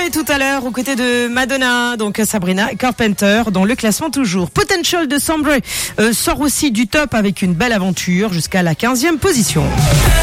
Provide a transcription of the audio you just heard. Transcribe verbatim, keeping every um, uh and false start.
Coldplay tout à l'heure aux côtés de Madonna, donc Sabrina Carpenter dans le classement toujours. Potential de Sambre euh, sort aussi du top avec une belle aventure jusqu'à la quinzième position.